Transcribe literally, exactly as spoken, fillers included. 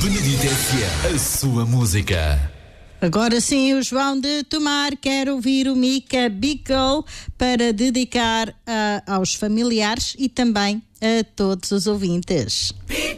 Benedito F M, a sua música. Agora sim, o João de Tomar quer ouvir o Mica Big Go para dedicar uh, aos familiares e também a todos os ouvintes.